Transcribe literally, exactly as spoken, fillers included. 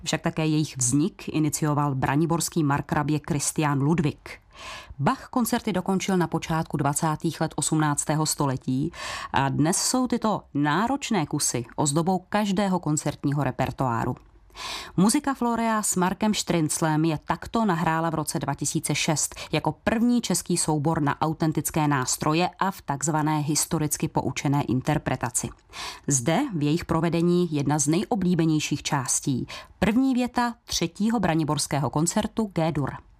Však také jejich vznik inicioval braniborský markrabě Kristián Ludvík. Bach koncerty dokončil na počátku dvacátých let osmnáctého století a dnes jsou tyto náročné kusy ozdobou každého koncertního repertoáru. Muzika Florea s Markem Štrynclem je takto nahrála v roce dva tisíce šest jako první český soubor na autentické nástroje a v takzvané historicky poučené interpretaci. Zde v jejich provedení jedna z nejoblíbenějších částí, první věta třetího braniborského koncertu G-dur.